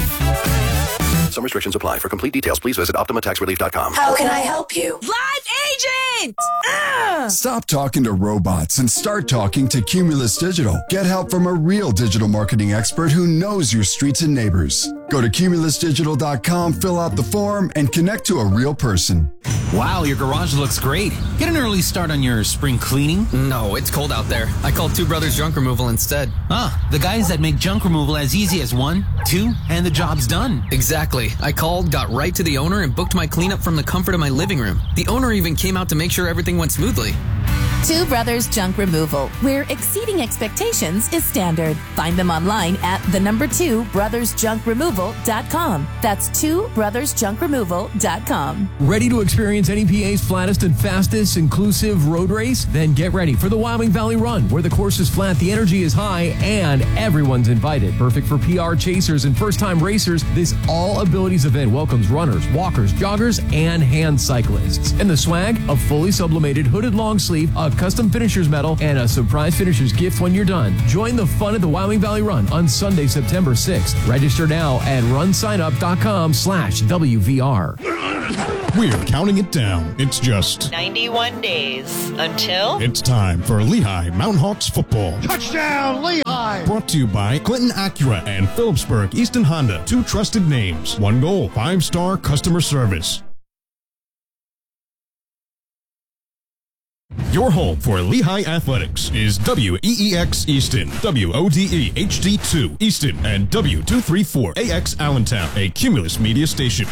Some restrictions apply. For complete details, please visit optima tax relief dot com. How can I help you? Live agent! Ah! Stop talking to robots and start talking to Cumulus Digital. Get help from a real digital marketing expert who knows your streets and neighbors. Go to cumulus digital dot com, fill out the form, and connect to a real person. Wow, your garage looks great. Get an early start on your spring cleaning. No, it's cold out there. I called Two Brothers Junk Removal instead. Ah, the guys that make junk removal as easy as one, two, and the job's done. Exactly. I called, got right to the owner, and booked my cleanup from the comfort of my living room. The owner even came out to make sure everything went smoothly. Two Brothers Junk Removal, where exceeding expectations is standard. Find them online at the number two brothers junk removal dot com. That's two brothers junk removal dot com. Ready to experience N E P A's flattest and fastest inclusive road race? Then get ready for the Wyoming Valley Run, where the course is flat, the energy is high, and everyone's invited. Perfect for P R chasers and first-time racers, this all-abilities event welcomes runners, walkers, joggers, and hand cyclists. And the swag, a fully sublimated hooded long sleeve, a custom finisher's medal, and a surprise finisher's gift when you're done. Join the fun of the Wyoming Valley Run on Sunday, September sixth. Register now at runsignup.com slash WVR. We're counting it down. It's just ninety-one days until it's time for Lehigh Mountain Hawks football. Touchdown, Lehigh! Brought to you by Clinton Acura and Phillipsburg Easton Honda. Two trusted names. One goal. Five-star customer service. Your home for Lehigh Athletics is W E E X Easton, W O D E H D two Easton, and W two thirty-four A X Allentown, a Cumulus media station.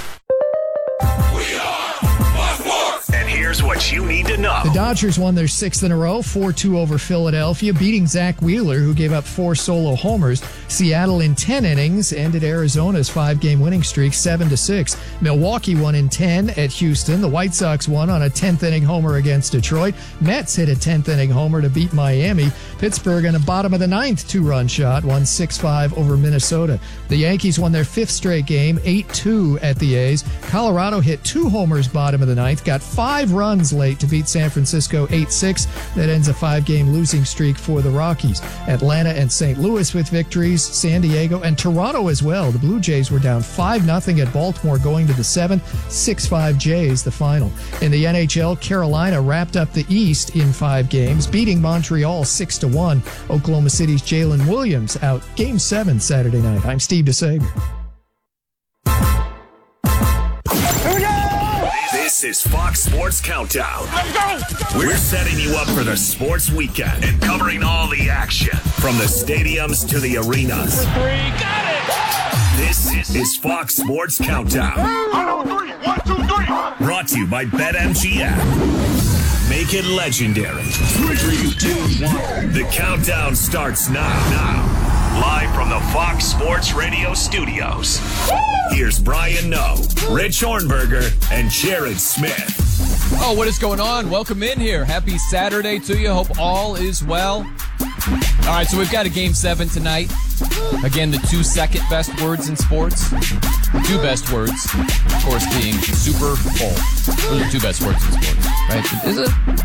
And here's what you need to know. The Dodgers won their sixth in a row, four two over Philadelphia, beating Zach Wheeler, who gave up four solo homers. Seattle in ten innings ended Arizona's five-game winning streak seven to six. Milwaukee won in ten at Houston. The White Sox won on a tenth-inning homer against Detroit. Mets hit a tenth-inning homer to beat Miami. Pittsburgh in a bottom-of-the-ninth two-run shot won six five over Minnesota. The Yankees won their fifth straight game, eight two at the A's. Colorado hit two homers bottom of the ninth, got five runs late to beat San Francisco eight six. That ends a five-game losing streak for the Rockies. Atlanta and Saint Louis with victories, San Diego and Toronto as well. The Blue Jays were down five nothing at Baltimore going to the seventh, six five Jays the final. In the N H L, Carolina wrapped up the East in five games, beating Montreal six to one. Oklahoma City's Jalen Williams out game seven Saturday night. I'm Steve DeSager. This is Fox Sports Countdown. We're setting you up for the sports weekend and covering all the action from the stadiums to the arenas. Three, got it! This is Fox Sports Countdown. One, two, three. Brought to you by BetMGM. Make it legendary. Three, two, one. The countdown starts now. Now. Live from the Fox Sports Radio studios. Here's Brian Noe, Rich Hornberger, and Jared Smith. Oh, what is going on? Welcome in here. Happy Saturday to you. Hope all is well. All right, so we've got a game seven tonight. Again, the two second best words in sports. The two best words, of course, being Super Bowl. Those are the two best words in sports, right? Is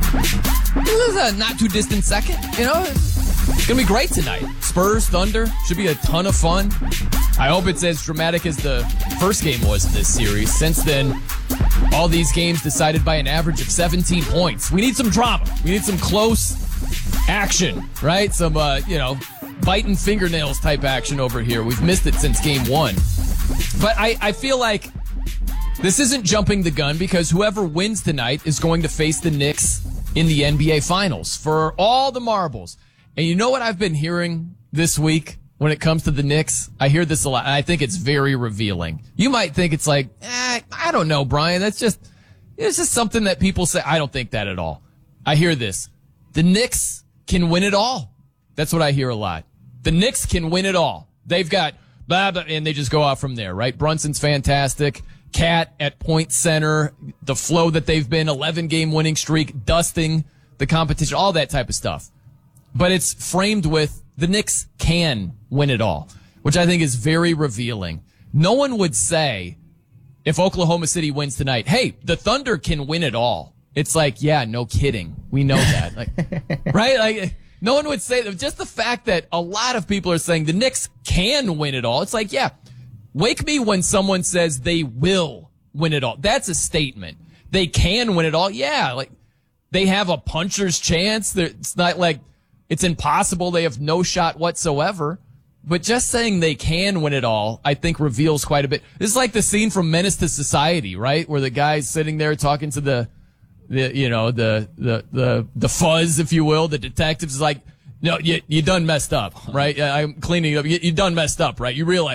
it? Is it a not too distant second? You know, it's going to be great tonight. Spurs, Thunder, should be a ton of fun. I hope it's as dramatic as the first game was in this series. Since then, all these games decided by an average of seventeen points. We need some drama. We need some close action, right? Some, uh, you know, biting fingernails type action over here. We've missed it since game one. But I, I feel like this isn't jumping the gun because whoever wins tonight is going to face the Knicks in the N B A Finals for all the marbles. And you know what I've been hearing this week when it comes to the Knicks? I hear this a lot, and I think it's very revealing. You might think it's like, eh, I don't know, Brian. That's just, it's just something that people say. I don't think that at all. I hear this. The Knicks can win it all. That's what I hear a lot. The Knicks can win it all. They've got blah, blah, and they just go off from there, right? Brunson's fantastic. Cat at point center. The flow that they've been, eleven-game winning streak, dusting the competition, all that type of stuff. But it's framed with the Knicks can win it all, which I think is very revealing. No one would say, if Oklahoma City wins tonight, hey, the Thunder can win it all. It's like, yeah, no kidding. We know that. Like, right? Like, no one would say that. Just the fact that a lot of people are saying the Knicks can win it all. It's like, yeah, wake me when someone says they will win it all. That's a statement. They can win it all. Yeah, like they have a puncher's chance. They're, it's not like it's impossible. They have no shot whatsoever. But just saying they can win it all, I think reveals quite a bit. This is like the scene from Menace to Society, right? Where the guy's sitting there talking to the, the, you know, the, the, the, the fuzz, if you will. The detective's like, no, you, you done messed up, right? I'm cleaning it up. You, you done messed up, right? You realize that.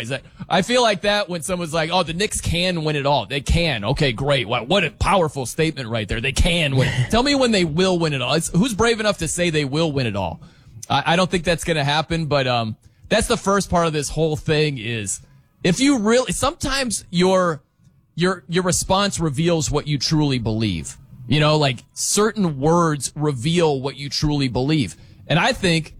I feel like that when someone's like, oh, the Knicks can win it all. They can. Okay, great. What, what a powerful statement right there. They can win. Tell me when they will win it all. It's, who's brave enough to say they will win it all? I, I don't think that's going to happen, but um, that's the first part of this whole thing is if you really, sometimes your, your, your response reveals what you truly believe. You know, like certain words reveal what you truly believe. And I think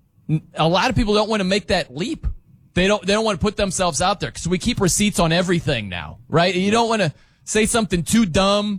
a lot of people don't want to make that leap. They don't, they don't want to put themselves out there because we keep receipts on everything now, right? You don't want to say something too dumb,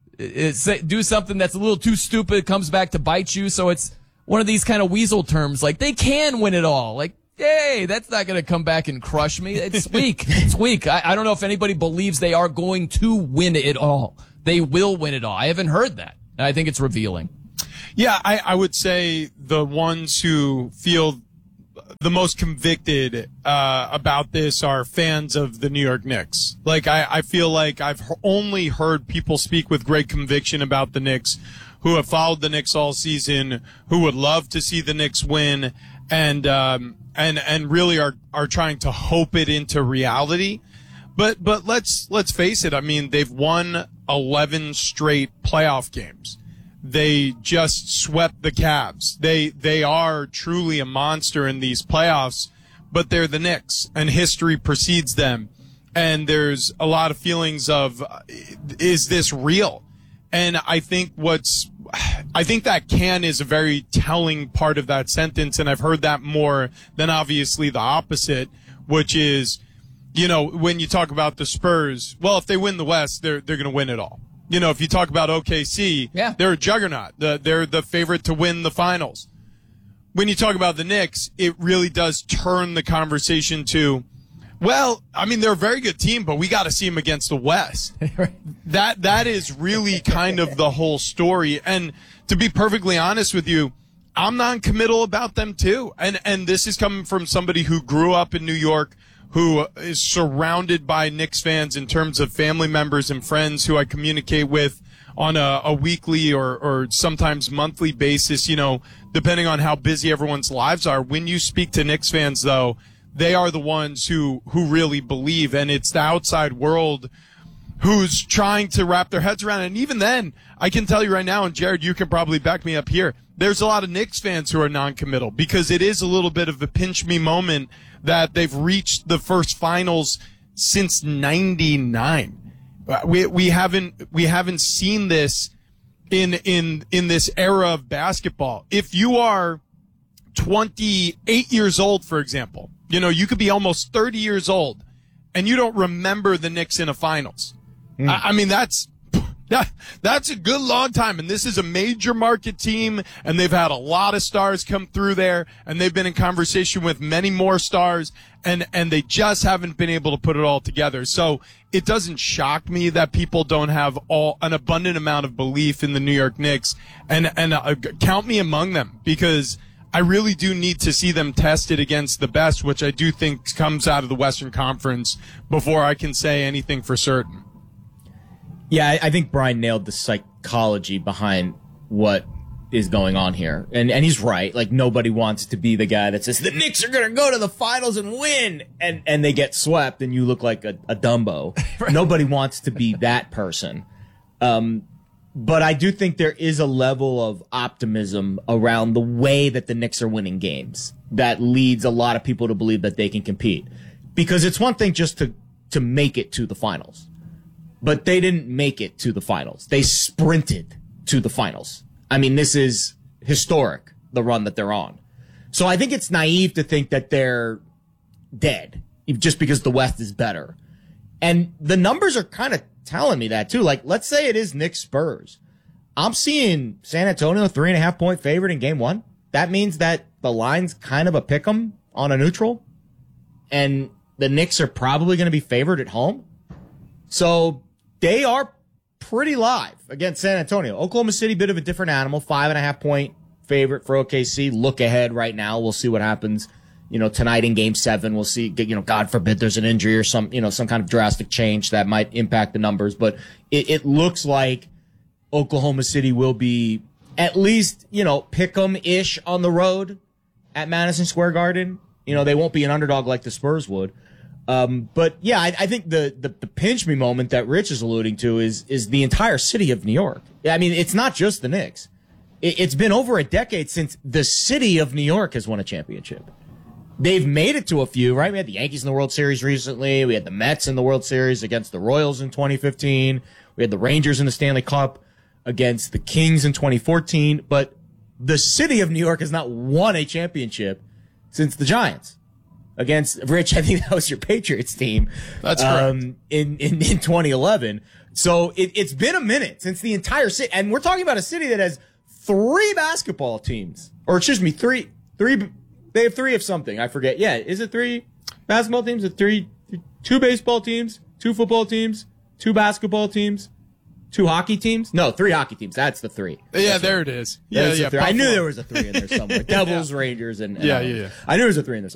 say, do something that's a little too stupid, comes back to bite you. So it's one of these kind of weasel terms, like they can win it all. Like, hey, that's not going to come back and crush me. It's weak. It's weak. I, I don't know if anybody believes they are going to win it all. They will win it all. I haven't heard that. And I think it's revealing. Yeah, I, I would say the ones who feel the most convicted uh, about this are fans of the New York Knicks. Like, I, I feel like I've only heard people speak with great conviction about the Knicks who have followed the Knicks all season, who would love to see the Knicks win, and um, and and really are are trying to hope it into reality. But but let's let's face it. I mean, they've won eleven straight playoff games. They just swept the Cavs. They they are truly a monster in these playoffs, but they're the Knicks, and history precedes them. And there's a lot of feelings of, is this real? And I think what's, I think that can is a very telling part of that sentence, and I've heard that more than obviously the opposite, which is, you know, when you talk about the Spurs, well, if they win the West, they're they're going to win it all. You know, if you talk about O K C, yeah. they're a juggernaut. The, they're the favorite to win the finals. When you talk about the Knicks, it really does turn the conversation to, well, I mean, they're a very good team, but we got to see them against the West. that That is really kind of the whole story. And to be perfectly honest with you, I'm non-committal about them too. And and this is coming from somebody who grew up in New York, who is surrounded by Knicks fans in terms of family members and friends who I communicate with on a, a weekly or, or sometimes monthly basis, you know, depending on how busy everyone's lives are. When you speak to Knicks fans, though, they are the ones who, who really believe, and it's the outside world who's trying to wrap their heads around it. And even then, I can tell you right now, and Jared, you can probably back me up here, there's a lot of Knicks fans who are non-committal because it is a little bit of a pinch me moment that they've reached the first finals since ninety-nine. We we haven't we haven't seen this in in in this era of basketball. If you are twenty-eight years old, for example, you know, you could be almost thirty years old and you don't remember the Knicks in a finals. Mm. I, I mean, that's That, that's a good long time, and this is a major market team, and they've had a lot of stars come through there, and they've been in conversation with many more stars, and, and they just haven't been able to put it all together. So it doesn't shock me that people don't have all an abundant amount of belief in the New York Knicks, and, and uh, count me among them, because I really do need to see them tested against the best, which I do think comes out of the Western Conference, before I can say anything for certain. Yeah, I, I think Brian nailed the psychology behind what is going on here. And and he's right. Like, nobody wants to be the guy that says, the Knicks are going to go to the finals and win, and, and they get swept, and you look like a, a Dumbo. Right. Nobody wants to be that person. Um, but I do think there is a level of optimism around the way that the Knicks are winning games that leads a lot of people to believe that they can compete. Because it's one thing just to, to make it to the finals. But they didn't make it to the finals. They sprinted to the finals. I mean, this is historic, the run that they're on. So I think it's naive to think that they're dead just because the West is better. And the numbers are kind of telling me that too. Like, let's say it is Knicks Spurs. I'm seeing San Antonio three and a half point favorite in game one. That means that the line's kind of a pick 'em on a neutral. And the Knicks are probably going to be favored at home. So they are pretty live against San Antonio. Oklahoma City, bit of a different animal. Five and a half point favorite for O K C. Look ahead right now. We'll see what happens, you know, tonight in game seven. We'll see, you know, God forbid there's an injury or some, you know, some kind of drastic change that might impact the numbers. But it, it looks like Oklahoma City will be at least, you know, pick 'em-ish on the road at Madison Square Garden. You know, they won't be an underdog like the Spurs would. Um, but yeah, I, I think the, the the pinch me moment that Rich is alluding to is is the entire city of New York. I mean, it's not just the Knicks. It, it's been over a decade since the city of New York has won a championship. They've made it to a few, right? We had the Yankees in the World Series recently. We had the Mets in the World Series against the Royals in twenty fifteen. We had the Rangers in the Stanley Cup against the Kings in twenty fourteen. But the city of New York has not won a championship since the Giants. Against Rich, I think that was your Patriots team. That's correct. Um, in, in, in twenty eleven. So it, it's been a minute since the entire city, and we're talking about a city that has three basketball teams, or excuse me, three, three, they have three of something. I forget. Yeah. Is it three basketball teams? Is it three, two baseball teams, two football teams, two basketball teams, two hockey teams? No, three hockey teams. That's the three. Yeah, That's there right. it is. That's Yeah, the yeah. three. I knew Buffalo. there was a three in there somewhere. Devils, yeah. Rangers, and, and yeah, others. yeah, yeah. I knew there was a three in there somewhere.